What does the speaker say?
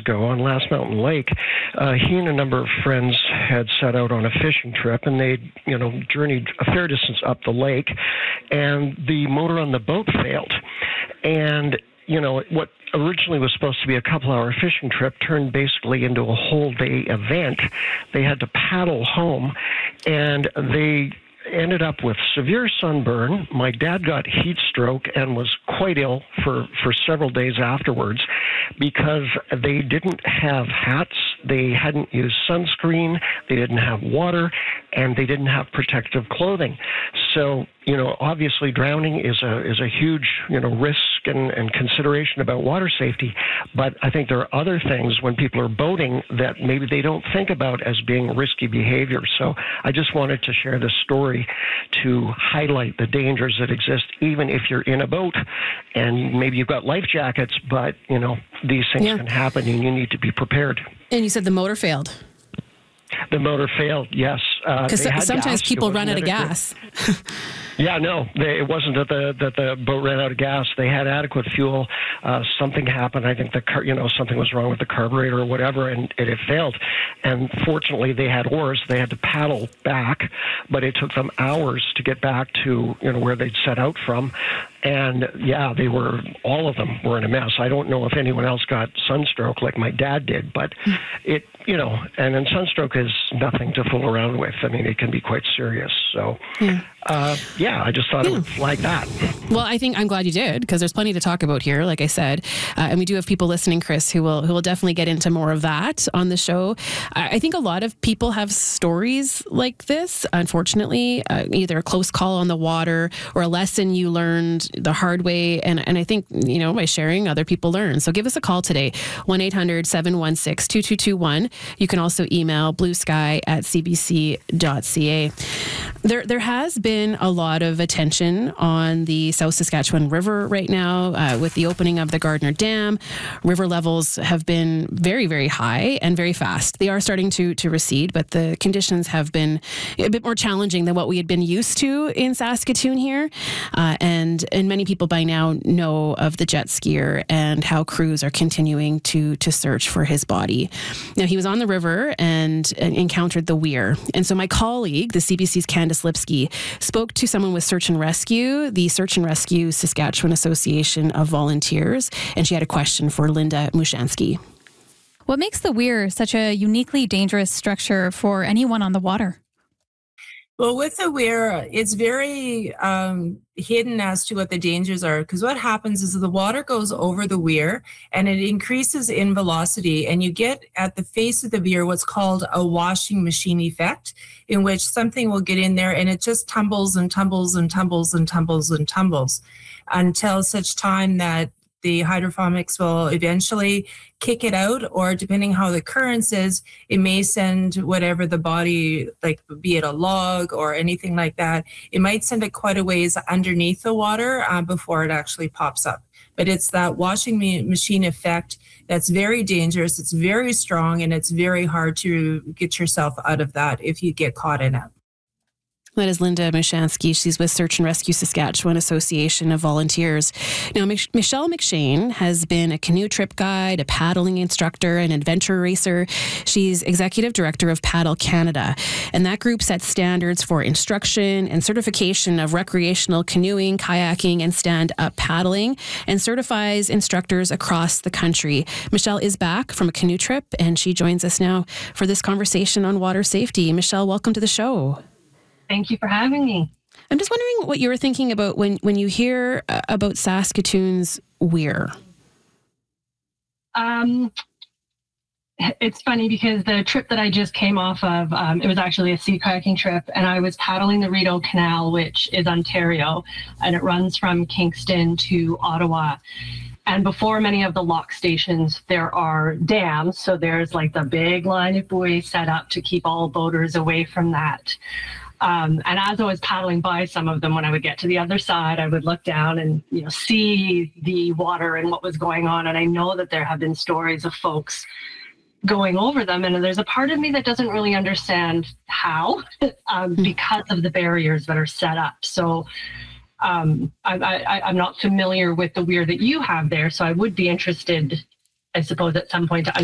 ago on Last Mountain Lake. He and a number of friends had set out on a fishing trip, and they'd, journeyed a fair distance up the lake, and the motor on the boat failed. And what originally was supposed to be a couple-hour fishing trip turned basically into a whole-day event. They had to paddle home, and they ended up with severe sunburn. My dad got heat stroke and was quite ill for several days afterwards because they didn't have hats, they hadn't used sunscreen, they didn't have water, and they didn't have protective clothing. So, obviously drowning is a huge, risk and consideration about water safety. But I think there are other things when people are boating that maybe they don't think about as being risky behavior. So I just wanted to share this story to highlight the dangers that exist, even if you're in a boat and maybe you've got life jackets, but, these things can happen and you need to be prepared. And you said the motor failed. The motor failed, yes. Because sometimes people run out of gas. Yeah, no, it wasn't that the boat ran out of gas. They had adequate fuel. Something happened. I think something was wrong with the carburetor or whatever, and it failed. And fortunately, they had oars. They had to paddle back, but it took them hours to get back to where they'd set out from. And yeah, all of them were in a mess. I don't know if anyone else got sunstroke like my dad did, but and then sunstroke is nothing to fool around with. I mean, it can be quite serious. So, I just thought I would flag that. Well, I'm glad you did, because there's plenty to talk about here, like I said. And we do have people listening, Chris, who will definitely get into more of that on the show. I think a lot of people have stories like this, unfortunately, either a close call on the water or a lesson you learned the hard way. And I think, by sharing, other people learn. So give us a call today, 1-800-716-2221. You can also email bluesky@cbc.ca. There has been a lot of attention on the South Saskatchewan River right now with the opening of the Gardner Dam. River levels have been very, very high and very fast. They are starting to recede, but the conditions have been a bit more challenging than what we had been used to in Saskatoon here. And many people by now know of the jet skier and how crews are continuing to search for his body. Now, he was on the river and encountered the weir. And so my colleague, the CBC's Candice Lipsky, spoke to someone with Search and Rescue, the Search and Rescue Saskatchewan Association of Volunteers, and she had a question for Linda Mushansky. What makes the weir such a uniquely dangerous structure for anyone on the water? Well, with the weir, it's very hidden as to what the dangers are, because what happens is the water goes over the weir and it increases in velocity, and you get at the face of the weir what's called a washing machine effect, in which something will get in there and it just tumbles and tumbles and tumbles and tumbles and tumbles until such time that the hydroponics will eventually kick it out, or depending how the currents is, it may send whatever the body, like be it a log or anything like that, it might send it quite a ways underneath the water before it actually pops up. But it's that washing machine effect that's very dangerous, it's very strong, and it's very hard to get yourself out of that if you get caught in it. That is Linda Mushansky. She's with Search and Rescue Saskatchewan Association of Volunteers. Now, Michelle McShane has been a canoe trip guide, a paddling instructor, an adventure racer. She's executive director of Paddle Canada, and that group sets standards for instruction and certification of recreational canoeing, kayaking, and stand-up paddling, and certifies instructors across the country. Michelle is back from a canoe trip, and she joins us now for this conversation on water safety. Michelle, welcome to the show. Thank you for having me. I'm just wondering what you were thinking about when you hear about Saskatoon's weir. It's funny because the trip that I just came off of, it was actually a sea kayaking trip, and I was paddling the Rideau Canal, which is Ontario, and it runs from Kingston to Ottawa. And before many of the lock stations, there are dams. So there's like the big line of buoys set up to keep all boaters away from that. And as I was paddling by some of them, when I would get to the other side, I would look down and see the water and what was going on. And I know that there have been stories of folks going over them, and there's a part of me that doesn't really understand how, because of the barriers that are set up. So I'm not familiar with the weir that you have there, so I would be interested, I suppose, at some point to